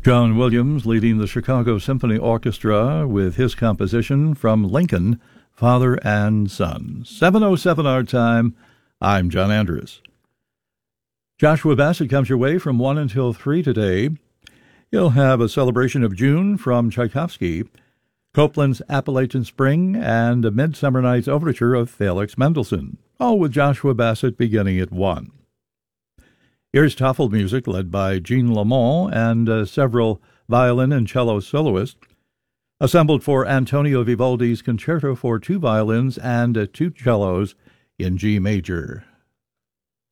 John Williams leading the Chicago Symphony Orchestra with his composition from Lincoln, Father and Son. 7:07 our time. I'm John Andrews. Joshua Bassett comes your way from 1 until 3 today. You'll have a celebration of June from Tchaikovsky, Copland's Appalachian Spring, and a Midsummer Night's Overture of Felix Mendelssohn, all with Joshua Bassett beginning at 1. Here's Toffel music led by Jean Lamont and several violin and cello soloists, assembled for Antonio Vivaldi's Concerto for 2 violins and 2 cellos in G major.